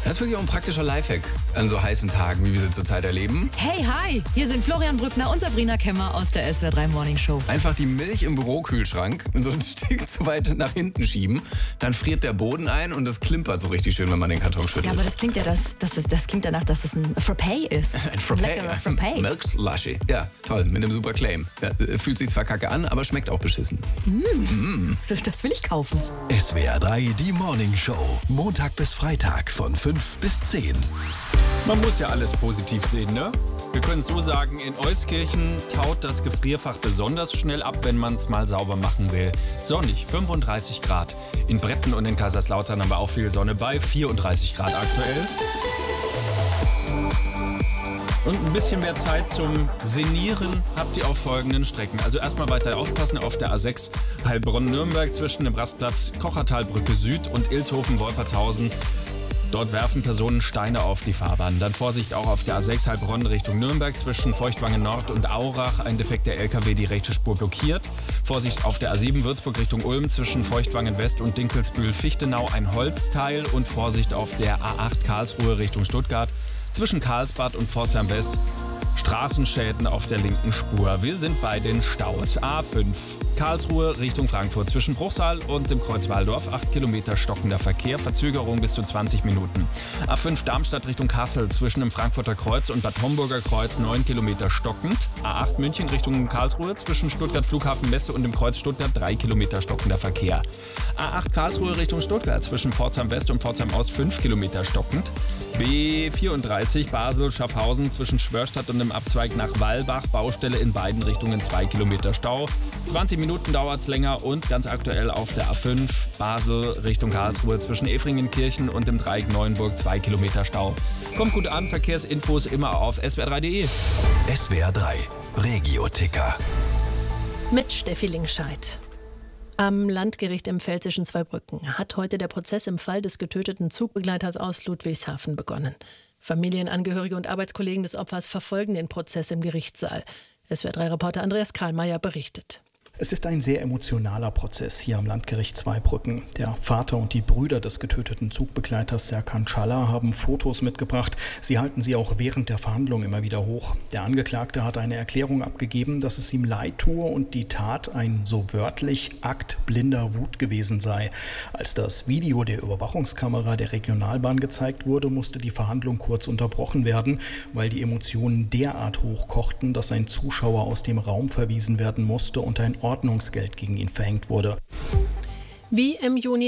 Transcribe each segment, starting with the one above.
Das ist wirklich auch ein praktischer Lifehack an so heißen Tagen, wie wir sie zurzeit erleben. Hey, hi! Hier sind Florian Brückner und Sabrina Kemmer aus der SWR 3 Morning Show. Einfach die Milch im Bürokühlschrank so ein Stück zu weit nach hinten schieben. Dann friert der Boden ein und es klimpert so richtig schön, wenn man den Karton schüttelt. Ja, aber das klingt ja, das klingt danach, dass es ein Frappé ist. Ein Frappé. Leckerer Frappé. Milk Slushy. Ja, toll, mit einem super Claim. Ja, fühlt sich zwar kacke an, aber schmeckt auch beschissen. Das will ich kaufen. SWR 3, die Morning Show. Montag bis Freitag von 5 bis 10. Man muss ja alles positiv sehen, ne? Wir können es so sagen, in Euskirchen taut das Gefrierfach besonders schnell ab, wenn man es mal sauber machen will. Sonnig, 35 Grad. In Bretten und in Kaiserslautern haben wir auch viel Sonne bei, 34 Grad aktuell. Und ein bisschen mehr Zeit zum Senieren habt ihr auf folgenden Strecken. Also erstmal weiter aufpassen auf der A6 Heilbronn-Nürnberg zwischen dem Rastplatz Kochertalbrücke Süd und Ilshofen-Wolpertshausen. Dort werfen Personen Steine auf die Fahrbahn. Dann Vorsicht auch auf der A6 Heilbronn Richtung Nürnberg zwischen Feuchtwangen Nord und Aurach. Ein defekter LKW die rechte Spur blockiert. Vorsicht auf der A7 Würzburg Richtung Ulm zwischen Feuchtwangen West und Dinkelsbühl-Fichtenau ein Holzteil. Und Vorsicht auf der A8 Karlsruhe Richtung Stuttgart zwischen Karlsbad und Pforzheim West. Straßenschäden auf der linken Spur. Wir sind bei den Staus. A5 Karlsruhe Richtung Frankfurt zwischen Bruchsal und dem Kreuz Walldorf. 8 Kilometer stockender Verkehr, Verzögerung bis zu 20 Minuten. A5 Darmstadt Richtung Kassel zwischen dem Frankfurter Kreuz und Bad Homburger Kreuz 9 Kilometer stockend. A8 München Richtung Karlsruhe zwischen Stuttgart Flughafen Messe und dem Kreuz Stuttgart 3 Kilometer stockender Verkehr. A8 Karlsruhe Richtung Stuttgart zwischen Pforzheim West und Pforzheim Ost 5 Kilometer stockend. B34 Basel Schaffhausen zwischen Schwörstadt und dem Abzweig nach Wallbach. Baustelle in beiden Richtungen 2 Kilometer Stau. 20 Minuten dauert es länger und ganz aktuell auf der A5 Basel Richtung Karlsruhe zwischen Efringenkirchen und dem Dreieck Neuenburg 2 Kilometer Stau. Kommt gut an, Verkehrsinfos immer auf swr3.de. SWR 3, Regio-Ticker. Mit Steffi Linkscheid. Am Landgericht im pfälzischen Zweibrücken hat heute der Prozess im Fall des getöteten Zugbegleiters aus Ludwigshafen begonnen. Familienangehörige und Arbeitskollegen des Opfers verfolgen den Prozess im Gerichtssaal. SWR3-Reporter Andreas Karlmeier berichtet. Es ist ein sehr emotionaler Prozess hier am Landgericht Zweibrücken. Der Vater und die Brüder des getöteten Zugbegleiters Serkan Çala haben Fotos mitgebracht. Sie halten sie auch während der Verhandlung immer wieder hoch. Der Angeklagte hat eine Erklärung abgegeben, dass es ihm leid tue und die Tat ein, so wörtlich, Akt blinder Wut gewesen sei. Als das Video der Überwachungskamera der Regionalbahn gezeigt wurde, musste die Verhandlung kurz unterbrochen werden, weil die Emotionen derart hochkochten, dass ein Zuschauer aus dem Raum verwiesen werden musste und ein Ordnungsgeld gegen ihn verhängt wurde. Wie im Juni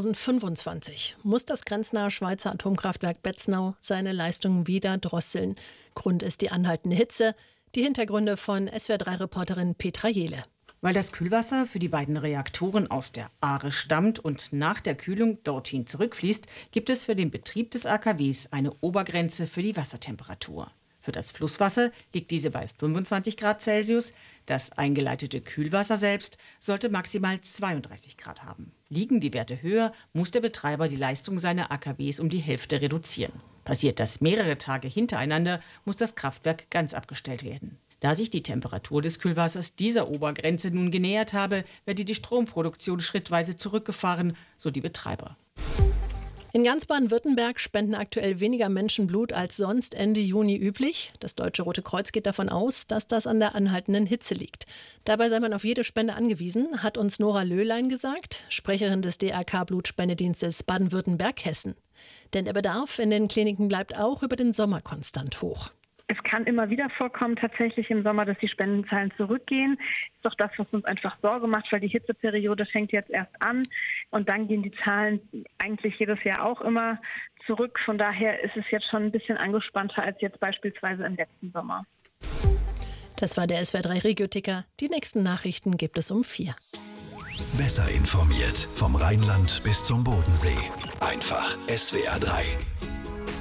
2025 muss das grenznahe Schweizer Atomkraftwerk Betznau seine Leistungen wieder drosseln. Grund ist die anhaltende Hitze. Die Hintergründe von SWR3-Reporterin Petra Jehle. Weil das Kühlwasser für die beiden Reaktoren aus der Aare stammt und nach der Kühlung dorthin zurückfließt, gibt es für den Betrieb des AKWs eine Obergrenze für die Wassertemperatur. Für das Flusswasser liegt diese bei 25 Grad Celsius. Das eingeleitete Kühlwasser selbst sollte maximal 32 Grad haben. Liegen die Werte höher, muss der Betreiber die Leistung seiner AKWs um die Hälfte reduzieren. Passiert das mehrere Tage hintereinander, muss das Kraftwerk ganz abgestellt werden. Da sich die Temperatur des Kühlwassers dieser Obergrenze nun genähert habe, werde die Stromproduktion schrittweise zurückgefahren, so die Betreiber. In ganz Baden-Württemberg spenden aktuell weniger Menschen Blut als sonst Ende Juni üblich. Das Deutsche Rote Kreuz geht davon aus, dass das an der anhaltenden Hitze liegt. Dabei sei man auf jede Spende angewiesen, hat uns Nora Löhlein gesagt, Sprecherin des DRK-Blutspendedienstes Baden-Württemberg-Hessen. Denn der Bedarf in den Kliniken bleibt auch über den Sommer konstant hoch. Es kann immer wieder vorkommen, tatsächlich im Sommer, dass die Spendenzahlen zurückgehen. Das ist doch das, was uns einfach Sorge macht, weil die Hitzeperiode fängt jetzt erst an. Und dann gehen die Zahlen eigentlich jedes Jahr auch immer zurück. Von daher ist es jetzt schon ein bisschen angespannter als jetzt beispielsweise im letzten Sommer. Das war der SWR3 Regio-Ticker. Die nächsten Nachrichten gibt es um 4. Besser informiert vom Rheinland bis zum Bodensee. Einfach SWR 3.